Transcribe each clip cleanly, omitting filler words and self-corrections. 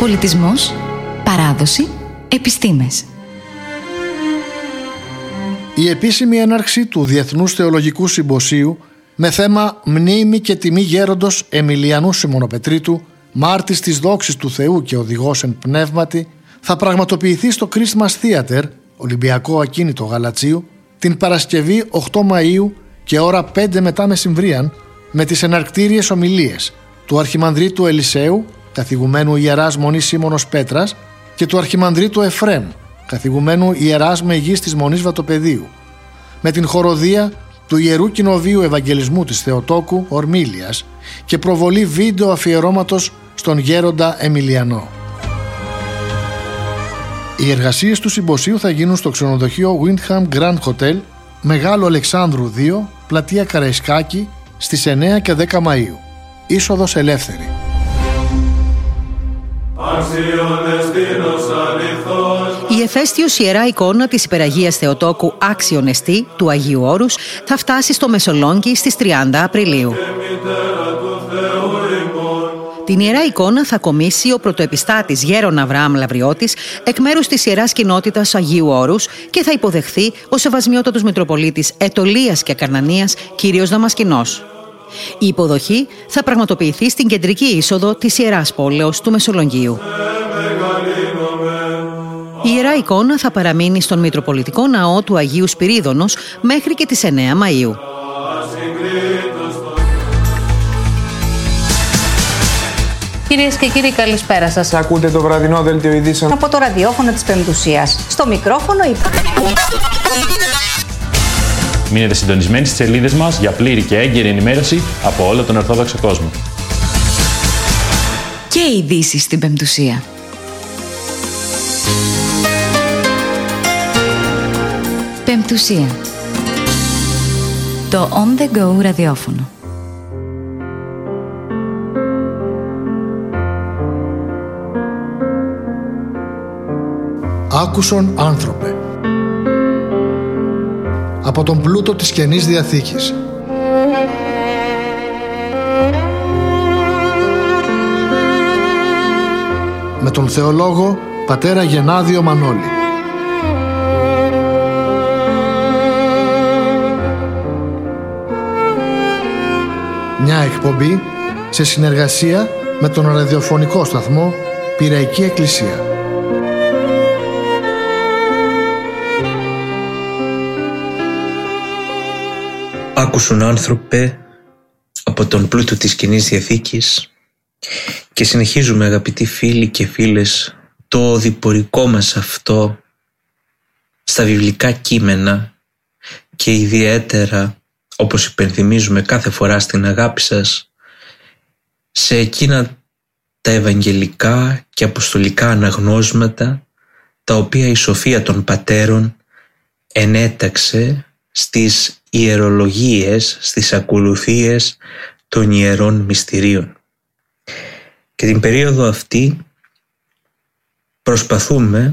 Πολιτισμός, παράδοση, επιστήμες. Η επίσημη έναρξη του Διεθνούς Θεολογικού Συμποσίου με θέμα «Μνήμη και τιμή γέροντος Εμιλιανού Σιμωνοπετρίτου, μάρτης της δόξης του Θεού και οδηγός εν πνεύματι», θα πραγματοποιηθεί στο Christmas Theater, Ολυμπιακό Ακίνητο Γαλατσίου, την Παρασκευή 8 Μαΐου και ώρα 5 μετά μεσημβρίαν, με τις εναρκτήριες ομιλίες του Αρχιμανδρίτου Ελισέου, καθηγουμένου Ιεράς Μονής Σίμωνος Πέτρας, και του Αρχιμανδρίτου Εφρέμ, καθηγουμένου Ιεράς Μεγής της Μονής Βατοπεδίου, με την χοροδία του Ιερού Κοινοβείου Ευαγγελισμού της Θεοτόκου Ορμήλιας και προβολή βίντεο αφιερώματος στον γέροντα Εμιλιανό. Οι εργασίες του συμποσίου θα γίνουν στο ξενοδοχείο Windham Grand Hotel, Μεγάλο Αλεξάνδρου 2, πλατεία Καραϊσκάκη, στις 9 και 10 Μαΐου. Είσοδος ελεύθερη. Η εφαίστειος ιερά εικόνα της Υπεραγίας Θεοτόκου Άξιον Εστί του Αγίου Όρους θα φτάσει στο Μεσολόγγι στις 30 Απριλίου. Την ιερά εικόνα θα κομίσει ο πρωτοεπιστάτης Γέρον Αβραάμ Λαβριώτης εκ μέρους της Ιεράς Κοινότητας Αγίου Όρους και θα υποδεχθεί ο Σεβασμιότατος Μητροπολίτης Ετωλίας και Καρνανίας Κύριος Δαμασκηνός. Η υποδοχή θα πραγματοποιηθεί στην κεντρική είσοδο της Ιεράς Πόλεως του Μεσολογγίου. Η ιερά εικόνα θα παραμείνει στον Μητροπολιτικό Ναό του Αγίου Σπυρίδωνος μέχρι και τις 9 Μαΐου. Κυρίες και κύριοι, καλησπέρα σας. Ακούτε το βραδινό δελτίο ειδήσεων από το ραδιόφωνο της Πεμπτουσίας. Στο μικρόφωνο Μείνετε συντονισμένοι στις σελίδες μας για πλήρη και έγκαιρη ενημέρωση από όλο τον Ορθόδοξο κόσμο. Και ειδήσεις στην Πεμπτουσία. Πεμπτουσία. Το On The Go ραδιόφωνο. Άκουσον άνθρωπε. Από τον πλούτο της Καινής Διαθήκης. Με τον θεολόγο πατέρα Γενάδιο Μανώλη. Μια εκπομπή σε συνεργασία με τον ραδιοφωνικό σταθμό Πειραϊκή Εκκλησία. Άκουσον άνθρωπε από τον πλούτο της Καινής Διαθήκης και συνεχίζουμε, αγαπητοί φίλοι και φίλες, το οδηπορικό μας αυτό στα βιβλικά κείμενα και ιδιαίτερα, όπως υπενθυμίζουμε κάθε φορά στην αγάπη σας, σε εκείνα τα ευαγγελικά και αποστολικά αναγνώσματα τα οποία η σοφία των πατέρων ενέταξε στις ιερολογίες, στις ακολουθίες των ιερών μυστηρίων. Και την περίοδο αυτή προσπαθούμε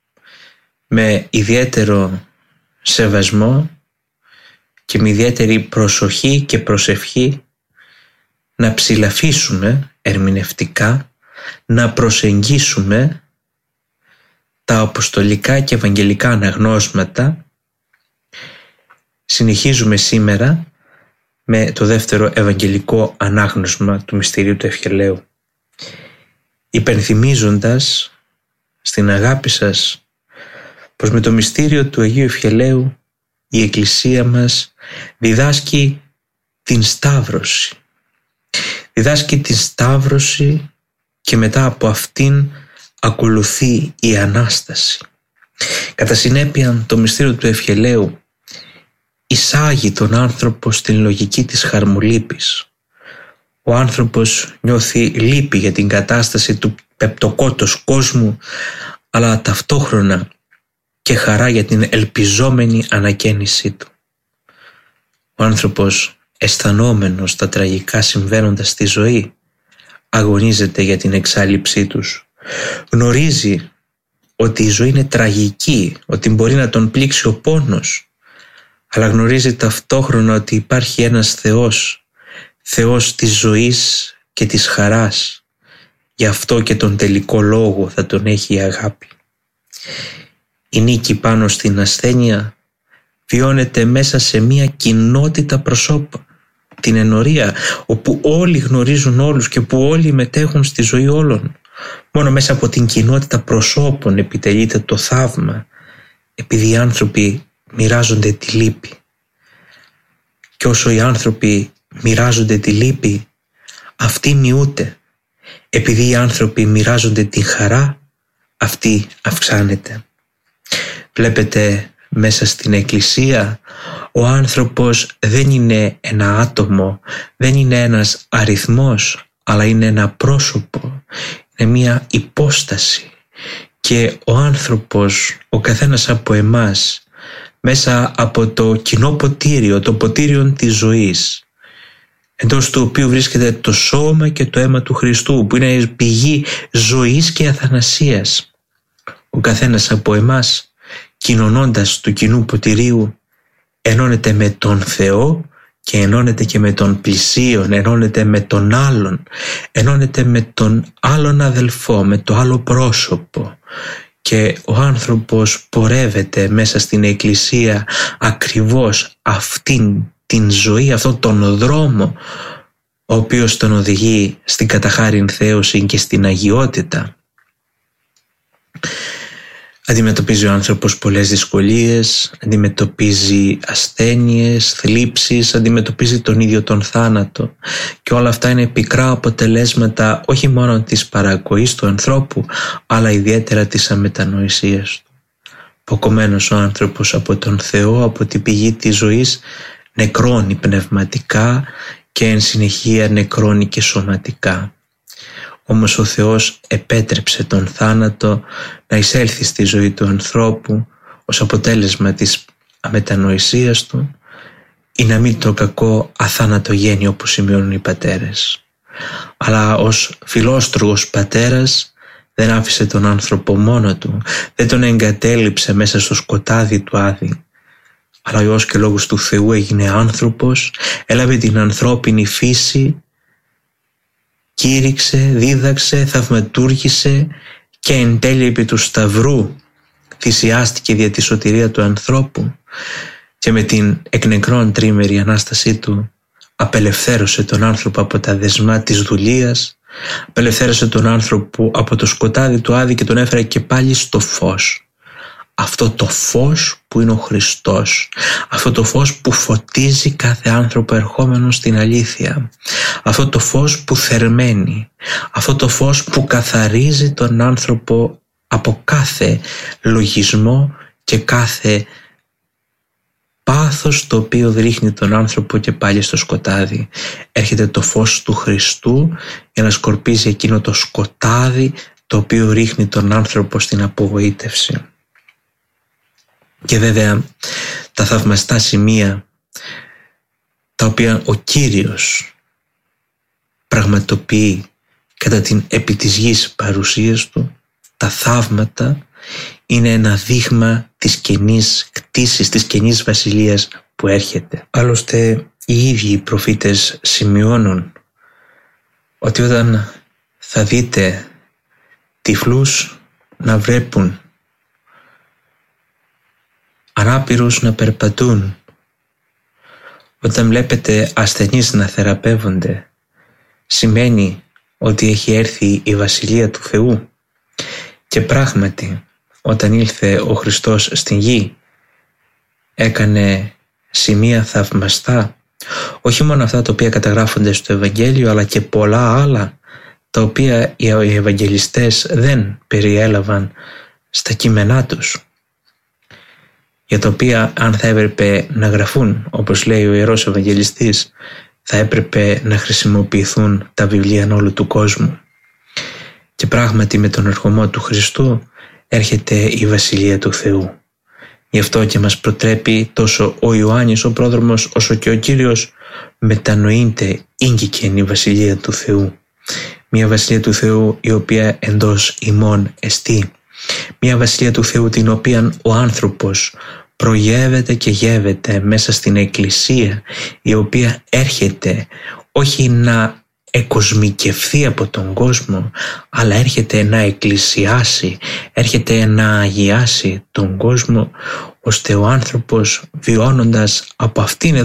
με ιδιαίτερο σεβασμό και με ιδιαίτερη προσοχή και προσευχή να ψηλαφίσουμε ερμηνευτικά, να προσεγγίσουμε τα αποστολικά και ευαγγελικά αναγνώσματα. Συνεχίζουμε σήμερα με το δεύτερο ευαγγελικό ανάγνωσμα του μυστηρίου του Ευχελαίου, υπενθυμίζοντας στην αγάπη σας πως με το μυστήριο του Αγίου Ευχελαίου η Εκκλησία μας διδάσκει την Σταύρωση. Διδάσκει την Σταύρωση και μετά από αυτήν ακολουθεί η Ανάσταση. Κατά συνέπεια, το μυστήριο του Ευχελαίου εισάγει τον άνθρωπο στην λογική της χαρμολύπης. Ο άνθρωπος νιώθει λύπη για την κατάσταση του πεπτοκότος κόσμου, αλλά ταυτόχρονα και χαρά για την ελπιζόμενη ανακαίνισή του. Ο άνθρωπος, αισθανόμενος τα τραγικά συμβαίνοντα στη ζωή, αγωνίζεται για την εξάλειψή τους. Γνωρίζει ότι η ζωή είναι τραγική, ότι μπορεί να τον πλήξει ο πόνος, αλλά γνωρίζει ταυτόχρονα ότι υπάρχει ένας Θεός, Θεός της ζωής και της χαράς, Γι' αυτό και τον τελικό λόγο θα τον έχει η αγάπη. Η νίκη πάνω στην ασθένεια βιώνεται μέσα σε μια κοινότητα προσώπων, την ενορία, όπου όλοι γνωρίζουν όλους και που όλοι μετέχουν στη ζωή όλων. Μόνο μέσα από την κοινότητα προσώπων επιτελείται το θαύμα, επειδή οι άνθρωποι μοιράζονται τη λύπη. Και όσο οι άνθρωποι μοιράζονται τη λύπη, αυτή μειούται. Επειδή οι άνθρωποι μοιράζονται την χαρά, αυτή αυξάνεται. Βλέπετε, μέσα στην Εκκλησία ο άνθρωπος δεν είναι ένα άτομο, δεν είναι ένας αριθμός, αλλά είναι ένα πρόσωπο, είναι μια υπόσταση. Και ο άνθρωπος, ο καθένας από εμάς, μέσα από το κοινό ποτήριο, το ποτήριο της ζωής, εντός του οποίου βρίσκεται το σώμα και το αίμα του Χριστού, που είναι πηγή ζωής και αθανασίας, ο καθένας από εμάς, κοινωνώντας του κοινού ποτηρίου, ενώνεται με τον Θεό και ενώνεται και με τον πλησίον, ενώνεται με τον άλλον, ενώνεται με τον άλλον αδελφό, με το άλλο πρόσωπο. Και ο άνθρωπος πορεύεται μέσα στην Εκκλησία ακριβώς αυτήν την ζωή, αυτόν τον δρόμο, ο οποίος τον οδηγεί στην καταχάριν θέωση και στην αγιότητα. Αντιμετωπίζει ο άνθρωπος πολλές δυσκολίες, αντιμετωπίζει ασθένειες, θλίψεις, αντιμετωπίζει τον ίδιο τον θάνατο, και όλα αυτά είναι πικρά αποτελέσματα όχι μόνο της παρακοής του ανθρώπου, αλλά ιδιαίτερα της αμετανοησίας του. Ποκομμένος ο άνθρωπος από τον Θεό, από την πηγή της ζωής, νεκρώνει πνευματικά και εν συνεχεία νεκρώνει και σωματικά. Όμως ο Θεός επέτρεψε τον θάνατο να εισέλθει στη ζωή του ανθρώπου ως αποτέλεσμα της αμετανοησίας του, ή να μην το κακό αθανατογένει, όπως σημειώνουν οι πατέρες. Αλλά ως φιλόστρογος πατέρας δεν άφησε τον άνθρωπο μόνο του, δεν τον εγκατέλειψε μέσα στο σκοτάδι του Άδη, αλλά ο Υιός και λόγος του Θεού έγινε άνθρωπος, έλαβε την ανθρώπινη φύση, κήρυξε, δίδαξε, θαυματούργησε και εν τέλει επί του Σταυρού θυσιάστηκε δια τη σωτηρία του ανθρώπου, και με την εκ νεκρών τρίμερη Ανάστασή του απελευθέρωσε τον άνθρωπο από τα δεσμά της δουλείας, απελευθέρωσε τον άνθρωπο από το σκοτάδι του Άδη και τον έφερε και πάλι στο φως. Αυτό το φως που είναι ο Χριστός, αυτό το φως που φωτίζει κάθε άνθρωπο ερχόμενο στην αλήθεια, αυτό το φως που θερμαίνει, αυτό το φως που καθαρίζει τον άνθρωπο από κάθε λογισμό και κάθε πάθος το οποίο ρίχνει τον άνθρωπο και πάλι στο σκοτάδι. Έρχεται το φως του Χριστού για να σκορπίζει εκείνο το σκοτάδι το οποίο ρίχνει τον άνθρωπο στην απογοήτευση. Και βέβαια τα θαυμαστά σημεία τα οποία ο Κύριος πραγματοποιεί κατά την επί της γης παρουσίας του, τα θαύματα, είναι ένα δείγμα της καινής κτήσης, της καινής βασιλείας που έρχεται. Άλλωστε οι ίδιοι οι προφήτες σημειώνουν ότι όταν θα δείτε τυφλούς να βρέπουν, ανάπηρους να περπατούν, όταν βλέπετε ασθενείς να θεραπεύονται, σημαίνει ότι έχει έρθει η Βασιλεία του Θεού. Και πράγματι, όταν ήλθε ο Χριστός στην γη, έκανε σημεία θαυμαστά, όχι μόνο αυτά τα οποία καταγράφονται στο Ευαγγέλιο, αλλά και πολλά άλλα τα οποία οι Ευαγγελιστές δεν περιέλαβαν στα κείμενά τους, για τα οποία αν θα έπρεπε να γραφούν, όπως λέει ο Ιερός Ευαγγελιστής, θα έπρεπε να χρησιμοποιηθούν τα βιβλία όλου του κόσμου. Και πράγματι με τον ερχομό του Χριστού έρχεται η Βασιλεία του Θεού. Γι' αυτό και μας προτρέπει τόσο ο Ιωάννης ο πρόδρομος όσο και ο Κύριος, μετανοείται ήγγικεν η Βασιλεία του Θεού. Μια Βασιλεία του Θεού η οποία εντός ημών εστί. Μια Βασιλεία του Θεού την οποία ο άνθρωπος προγεύεται και γεύεται μέσα στην Εκκλησία, η οποία έρχεται όχι να εκοσμικευθεί από τον κόσμο, αλλά έρχεται να εκκλησιάσει, έρχεται να αγιάσει τον κόσμο, ώστε ο άνθρωπος, βιώνοντας από αυτήν